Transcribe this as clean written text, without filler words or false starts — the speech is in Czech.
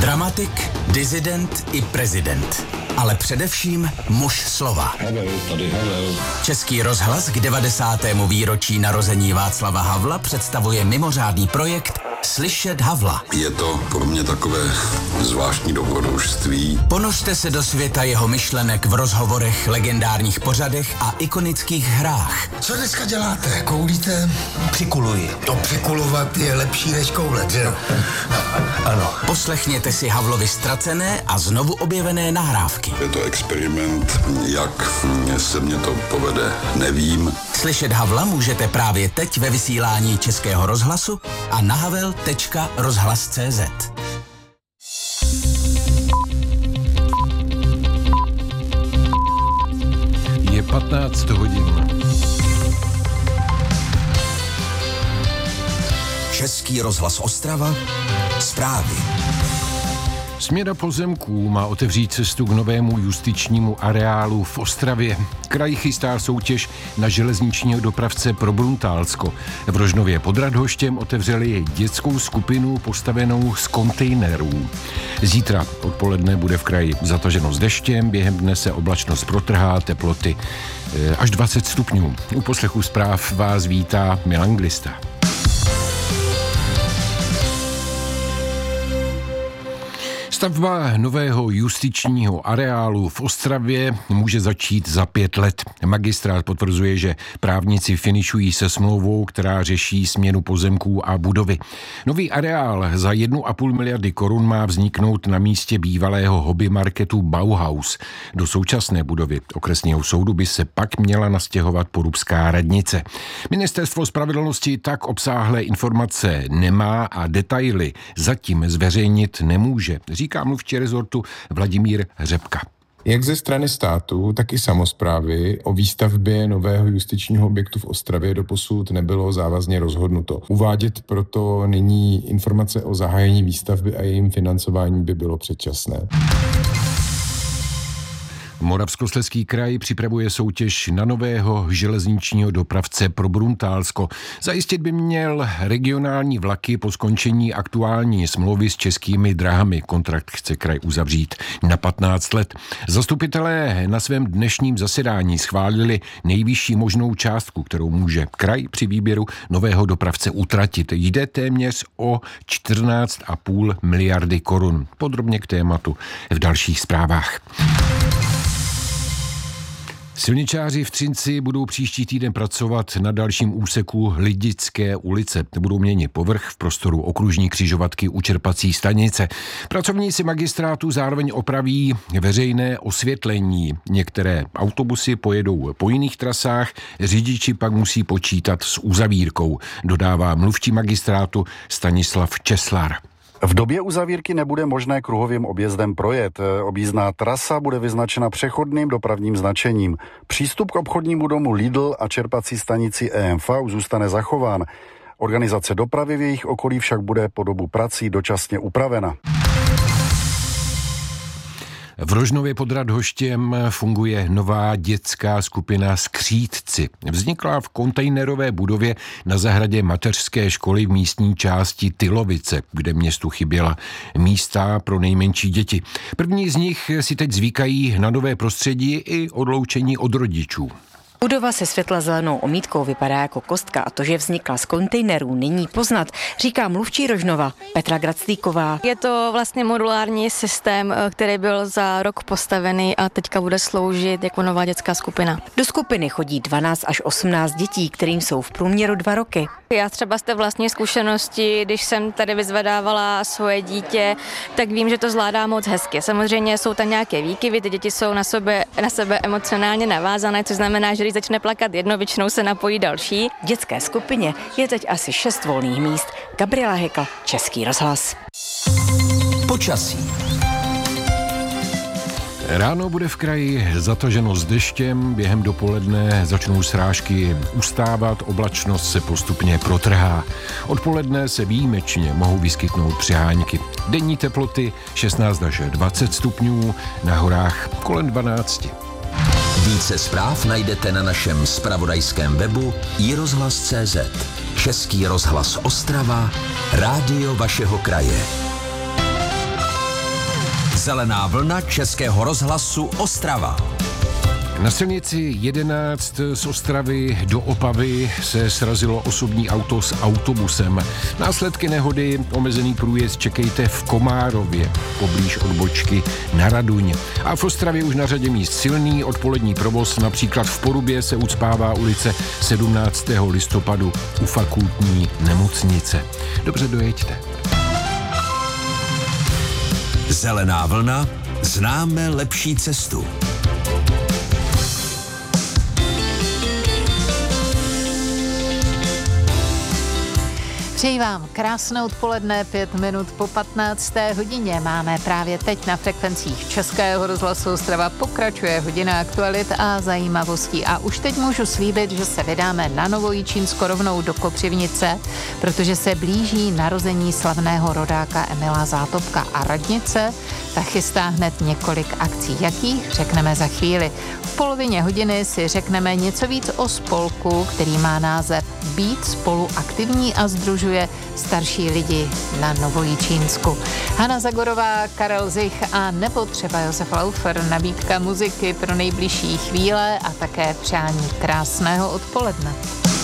Dramatik, disident i prezident. Ale především muž slova. Havel. Český rozhlas k 90. výročí narození Václava Havla představuje mimořádný projekt Slyšet Havla. Je to pro mě takové zvláštní dobrodružství. Ponořte se do světa jeho myšlenek v rozhovorech, legendárních pořadech a ikonických hrách. Co dneska děláte? Koulíte? Přikuluji. To přikulovat je lepší než koulet, že jo? Ano. Poslechněte si Havlovi ztracené a znovu objevené nahrávky. Je to experiment, jak se mně to povede, nevím. Slyšet Havla můžete právě teď ve vysílání Českého rozhlasu a na havel.rozhlas.cz. Je 15 hodin. Český rozhlas Ostrava, zprávy. Směna pozemků má otevřít cestu k novému justičnímu areálu v Ostravě. Kraj chystá soutěž na železničního dopravce pro Bruntálsko. V Rožnově pod Radhoštěm otevřeli dětskou skupinu postavenou z kontejnerů. Zítra odpoledne bude v kraji zataženo s deštěm, během dne se oblačnost protrhá, teploty až 20 stupňů. U poslechu zpráv vás vítá Milan Glista. Stavba nového justičního areálu v Ostravě může začít za 5 let. Magistrát potvrzuje, že právníci finišují se smlouvou, která řeší směnu pozemků a budovy. Nový areál za 1,5 miliardy korun má vzniknout na místě bývalého hobby marketu Bauhaus. Do současné budovy okresního soudu by se pak měla nastěhovat porubská radnice. Ministerstvo spravedlnosti tak obsáhlé informace nemá a detaily zatím zveřejnit nemůže, říká mluvčí rezortu Vladimír Řepka. Jak ze strany státu, tak i samosprávy o výstavbě nového justičního objektu v Ostravě doposud nebylo závazně rozhodnuto. Uvádět proto nyní informace o zahájení výstavby a jejím financování by bylo předčasné. Moravskoslezský kraj připravuje soutěž na nového železničního dopravce pro Bruntálsko. Zajistit by měl regionální vlaky po skončení aktuální smlouvy s Českými dráhami. Kontrakt chce kraj uzavřít na 15 let. Zastupitelé na svém dnešním zasedání schválili nejvyšší možnou částku, kterou může kraj při výběru nového dopravce utratit. Jde téměř o 14,5 miliardy korun. Podrobně k tématu v dalších zprávách. Silničáři v Třinci budou příští týden pracovat na dalším úseku Lidické ulice. Budou měnit povrch v prostoru okružní křižovatky u čerpací stanice. Pracovníci magistrátu zároveň opraví veřejné osvětlení. Některé autobusy pojedou po jiných trasách, řidiči pak musí počítat s uzavírkou, dodává mluvčí magistrátu Stanislav Česlar. V době uzavírky nebude možné kruhovým objezdem projet. Objízdná trasa bude vyznačena přechodným dopravním značením. Přístup k obchodnímu domu Lidl a čerpací stanici EMV zůstane zachován. Organizace dopravy v jejich okolí však bude po dobu prací dočasně upravena. V Rožnově pod Radhoštěm funguje nová dětská skupina Skřítci. Vznikla v kontejnerové budově na zahradě mateřské školy v místní části Tylovice, kde městu chyběla místa pro nejmenší děti. První z nich si teď zvykají na nové prostředí i odloučení od rodičů. Budova se světla zelenou omítkou vypadá jako kostka a to, že vznikla z kontejnerů, není poznat, říká mluvčí Rožnova Petra Graclíková. Je to vlastně modulární systém, který byl za rok postavený a teďka bude sloužit jako nová dětská skupina. Do skupiny chodí 12 až 18 dětí, kterým jsou v průměru 2 roky. Já třeba z té vlastní zkušenosti, když jsem tady vyzvedávala svoje dítě, tak vím, že to zvládá moc hezky. Samozřejmě jsou tam nějaké výkyvy, ty děti jsou na sebe emocionálně navázané, což znamená, že když začne plakat jedno, většinou se napojí další. V dětské skupině je teď asi 6 volných míst. Gabriela Hekl, Český rozhlas. Počasí. Ráno bude v kraji zataženo s deštěm, během dopoledne začnou srážky ustávat, oblačnost se postupně protrhá. Odpoledne se výjimečně mohou vyskytnout přehánky. Denní teploty 16 až 20 stupňů, na horách kolem 12. Více zpráv najdete na našem zpravodajském webu iRozhlas.cz. Český rozhlas Ostrava, rádio vašeho kraje. Zelená vlna Českého rozhlasu Ostrava. Na silnici 11 z Ostravy do Opavy se srazilo osobní auto s autobusem. Následky nehody, omezený průjezd čekejte v Komárově, poblíž odbočky na Raduň. A v Ostravě už na řadě míst silný odpolední provoz, například v Porubě se ucpává ulice 17. listopadu u fakultní nemocnice. Dobře dojeďte. Zelená vlna, známe lepší cestu. Přeji vám krásné odpoledne, 5 minut po 15. hodině. Máme právě teď na frekvencích Českého rozhlasu Ostrava pokračuje hodina aktualit a zajímavostí. A už teď můžu slíbit, že se vydáme na Novojičínsko rovnou do Kopřivnice, protože se blíží narození slavného rodáka Emila Zátopka a radnice ta chystá hned několik akcí. Jakých? Řekneme za chvíli. V polovině hodiny si řekneme něco víc o spolku, který má název Být spolu aktivní a sdružuje starší lidi na Novojičínsku. Hana Zagorová, Karel Zich a nebo třeba Josef Laufer, nabídka muziky pro nejbližší chvíle a také přání krásného odpoledne.